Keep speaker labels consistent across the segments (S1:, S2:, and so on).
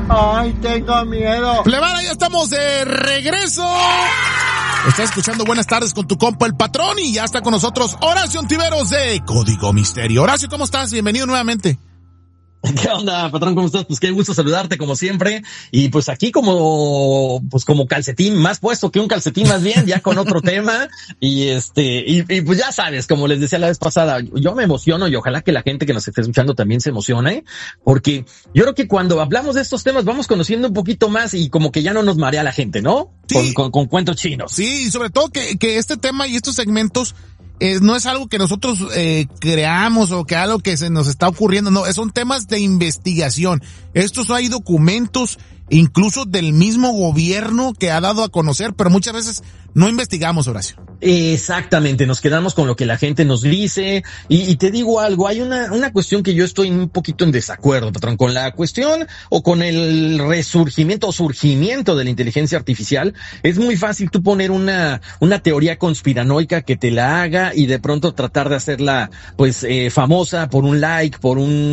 S1: Ay, tengo miedo.
S2: Plebada, ya estamos de regreso. Estás escuchando Buenas Tardes con tu compa El Patrón y ya está con nosotros Horacio Ontiveros de Código Misterio. Horacio, ¿cómo estás? Bienvenido nuevamente.
S3: ¿Qué onda, patrón? ¿Cómo estás? Pues qué gusto saludarte como siempre. Y pues aquí como calcetín, más puesto que un calcetín más bien, ya con otro tema. Y pues ya sabes, como les decía la vez pasada, yo me emociono y ojalá que la gente que nos esté escuchando también se emocione, porque yo creo que cuando hablamos de estos temas vamos conociendo un poquito más y como que ya no nos marea la gente, ¿no?
S2: Sí.
S3: Con cuentos chinos.
S2: Sí, y sobre todo que este tema y estos segmentos no es algo que nosotros creamos o que algo que se nos está ocurriendo, no, son temas de investigación. Estos hay documentos incluso del mismo gobierno que ha dado a conocer, pero muchas veces no investigamos, Horacio.
S3: Exactamente, nos quedamos con lo que la gente nos dice y te digo algo, hay una cuestión que yo estoy un poquito en desacuerdo, patrón, con la cuestión o con el resurgimiento o surgimiento de la inteligencia artificial. Es muy fácil tú poner una teoría conspiranoica que te la haga y de pronto tratar de hacerla pues famosa por un like, por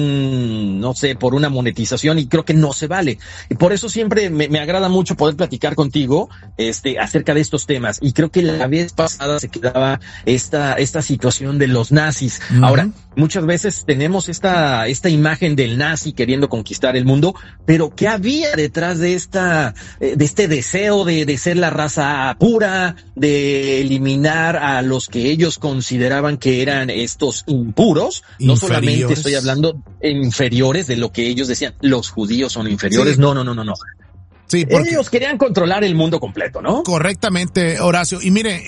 S3: una monetización, y creo que no se vale. Y por eso siempre me agrada mucho poder platicar contigo acerca de estos temas, y creo que la vez pasada se quedaba esta situación de los nazis. Uh-huh. Ahora, muchas veces tenemos esta imagen del nazi queriendo conquistar el mundo, pero ¿qué había detrás de este deseo de ser la raza pura, de eliminar a los que ellos consideraban que eran estos impuros? No solamente estoy hablando inferiores de lo que ellos decían, los judíos son inferiores. Sí. No.
S2: Sí, porque
S3: ellos querían controlar el mundo completo, ¿no?
S2: Correctamente, Horacio. Y mire,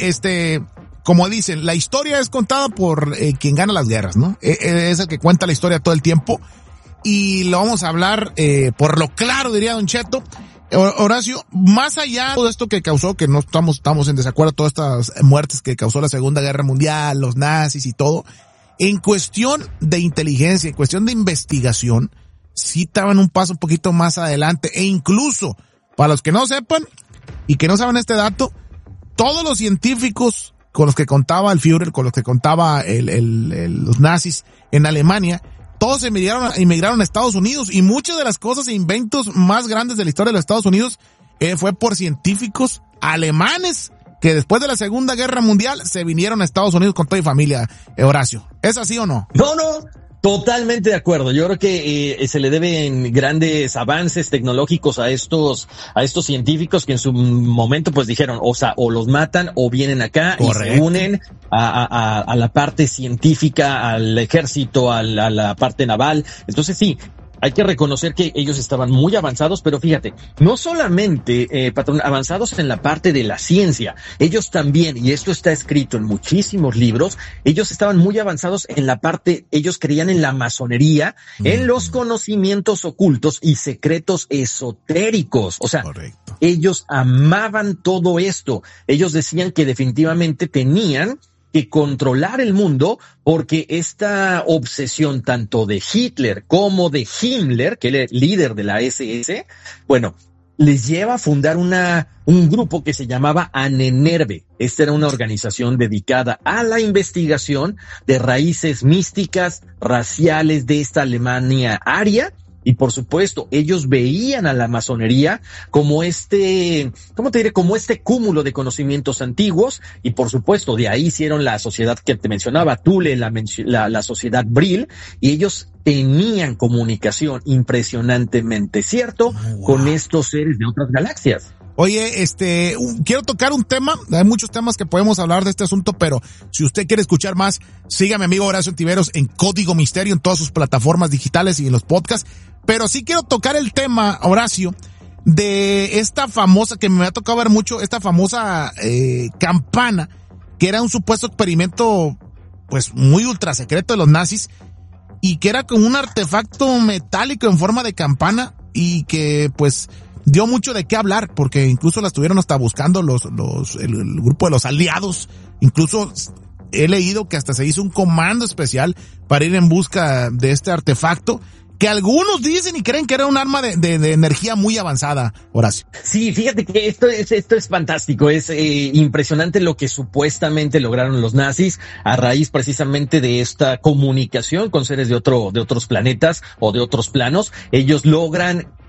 S2: como dicen, la historia es contada por quien gana las guerras, ¿no? Es el que cuenta la historia todo el tiempo. Y lo vamos a hablar por lo claro, diría Don Cheto. Horacio, más allá de todo esto que causó, que no estamos en desacuerdo, todas estas muertes que causó la Segunda Guerra Mundial, los nazis y todo, en cuestión de inteligencia, en cuestión de investigación, sí estaban un paso un poquito más adelante, e incluso, para los que no sepan y que no saben este dato, todos los científicos con los que contaba el Führer, con los que contaba los nazis en Alemania, todos emigraron a Estados Unidos, y muchas de las cosas e inventos más grandes de la historia de los Estados Unidos fue por científicos alemanes que después de la Segunda Guerra Mundial se vinieron a Estados Unidos con toda mi familia, Horacio. ¿Es así o no?
S3: No. Totalmente de acuerdo. Yo creo que se le deben grandes avances tecnológicos a estos científicos que en su momento pues dijeron, o los matan o vienen acá. Correcto. Y se unen a la parte científica, al ejército, a la parte naval. Entonces sí, hay que reconocer que ellos estaban muy avanzados, pero fíjate, no solamente, patrón, avanzados en la parte de la ciencia, ellos también, y esto está escrito en muchísimos libros, ellos estaban muy avanzados en la parte, ellos creían en la masonería, en los conocimientos ocultos y secretos esotéricos. O sea, correcto, ellos amaban todo esto. Ellos decían que definitivamente tenían que controlar el mundo, porque esta obsesión tanto de Hitler como de Himmler, que era el líder de la SS, bueno, les lleva a fundar un grupo que se llamaba Ahnenerbe. Esta era una organización dedicada a la investigación de raíces místicas, raciales de esta Alemania aria. Y por supuesto, ellos veían a la masonería como como este cúmulo de conocimientos antiguos, y por supuesto, de ahí hicieron la sociedad que te mencionaba, Thule, la sociedad Brill, y ellos tenían comunicación impresionantemente, ¿cierto? Wow. Con estos seres de otras galaxias.
S2: Oye, quiero tocar un tema, hay muchos temas que podemos hablar de este asunto, pero si usted quiere escuchar más, siga a mi amigo Horacio Ontiveros en Código Misterio, en todas sus plataformas digitales y en los podcasts. Pero sí quiero tocar el tema, Horacio, de esta famosa, que me ha tocado ver mucho, esta famosa campana, que era un supuesto experimento pues muy ultra secreto de los nazis, y que era como un artefacto metálico en forma de campana, y que pues dio mucho de qué hablar, porque incluso la estuvieron hasta buscando el grupo de los aliados. Incluso he leído que hasta se hizo un comando especial para ir en busca de este artefacto, que algunos dicen y creen que era un arma de energía muy avanzada, Horacio.
S3: Sí, fíjate que esto es fantástico, es impresionante lo que supuestamente lograron los nazis a raíz precisamente de esta comunicación con seres de otros planetas o de otros planos. Ellos logran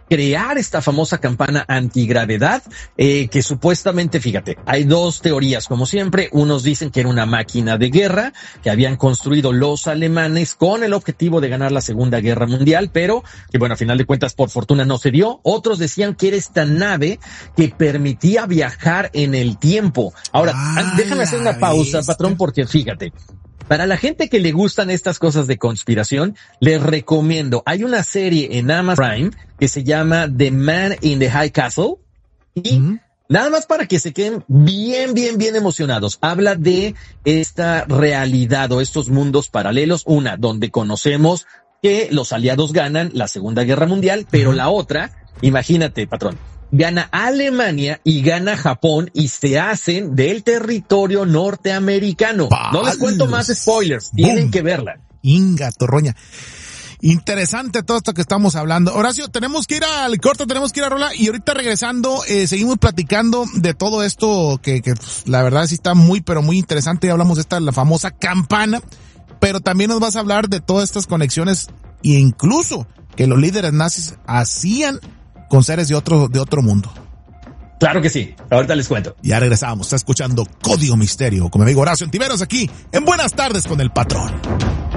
S3: crear esta famosa campana antigravedad, que supuestamente, fíjate, hay dos teorías, como siempre. Unos dicen que era una máquina de guerra que habían construido los alemanes con el objetivo de ganar la Segunda Guerra Mundial, pero que bueno, a final de cuentas, por fortuna no se dio. Otros decían que era esta nave que permitía viajar en el tiempo. Ahora, déjame hacer una pausa, patrón, porque fíjate, para la gente que le gustan estas cosas de conspiración, les recomiendo, hay una serie en Amazon Prime que se llama The Man in the High Castle, y nada más para que se queden bien emocionados. Habla de esta realidad o estos mundos paralelos, una donde conocemos que los aliados ganan la Segunda Guerra Mundial, pero la otra, imagínate, patrón, gana Alemania y gana Japón y se hacen del territorio norteamericano. No les cuento más spoilers, tienen que verla.
S2: Inga, torroña. Interesante todo esto que estamos hablando. Horacio, tenemos que ir al corte, tenemos que ir a rola, y ahorita regresando, seguimos platicando de todo esto que la verdad sí está muy, pero muy interesante. Ya hablamos de la famosa campana, pero también nos vas a hablar de todas estas conexiones e incluso que los líderes nazis hacían con seres de otro mundo.
S3: Claro que sí, ahorita les cuento.
S2: Ya regresamos, está escuchando Código Misterio con mi amigo Horacio Ontiveros aquí en Buenas Tardes con el Patrón.